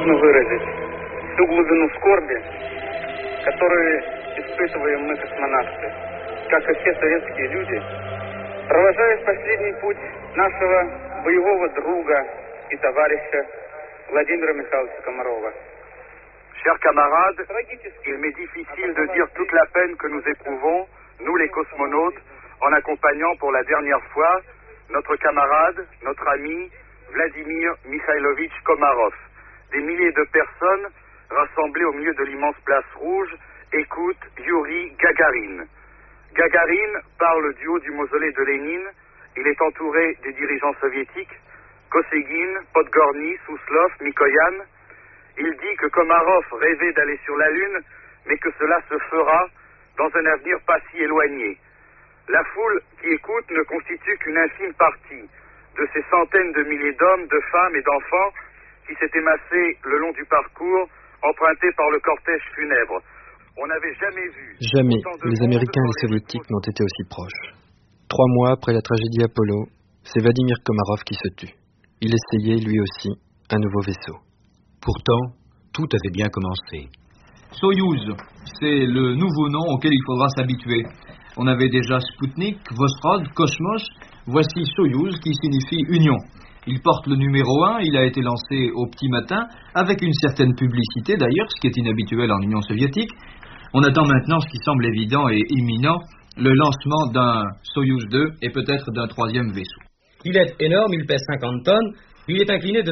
трудно выразить всю глубину скорби, которую испытываем мы, космонавты, как и все советские люди, провожая в последний путь нашего боевого друга и товарища Владимира Михайловича Комарова. Chers camarades, il m'est difficile de dire toute la peine que nous éprouvons, nous les cosmonautes, en accompagnant pour la dernière fois notre camarade, notre ami, Vladimir Mikhailovitch Komarov. Des milliers de personnes rassemblées au milieu de l'immense place rouge écoutent Yuri Gagarin. Gagarin parle du haut du mausolée de Lénine. Il est entouré des dirigeants soviétiques, Kosygin, Podgorny, Souslov, Mikoyan. Il dit que Komarov rêvait d'aller sur la Lune, mais que cela se fera dans un avenir pas si éloigné. La foule qui écoute ne constitue qu'une infime partie de ces centaines de milliers d'hommes, de femmes et d'enfants qui s'étaient massés le long du parcours emprunté par le cortège funèbre. On n'avait jamais vu... Jamais les Américains et les Soviétiques n'ont été aussi proches. 3 mois après la tragédie Apollo, c'est Vladimir Komarov qui se tue. Il essayait, lui aussi, un nouveau vaisseau. Pourtant, tout avait bien commencé. Soyouz, c'est le nouveau nom auquel il faudra s'habituer. On avait déjà Sputnik, Vostrod, Cosmos. Voici Soyouz qui signifie Union. Il porte le numéro 1, il a été lancé au petit matin, avec une certaine publicité d'ailleurs, ce qui est inhabituel en Union soviétique. On attend maintenant ce qui semble évident et imminent, le lancement d'un Soyouz 2 et peut-être d'un 3e vaisseau. Il est énorme, il pèse 50 tonnes, il est incliné de